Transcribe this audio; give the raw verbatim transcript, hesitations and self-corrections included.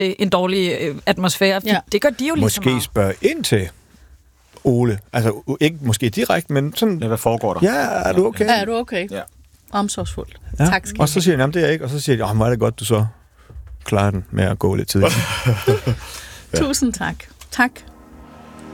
øh, en dårlig øh, atmosfære. Ja. Det gør de jo lige så Måske meget. spørge ind til Ole. Altså, ikke måske direkte, men sådan... Ja, hvad foregår der? Ja, er du okay? Ja, er du okay? Ja. Omsorgsfuldt. Ja. Tak skal Og så siger han, jamen det er jeg ikke. Og så siger de, åh, hvor er det godt, du så klarer den med at gå lidt tidligt. Tusind tak. Tak.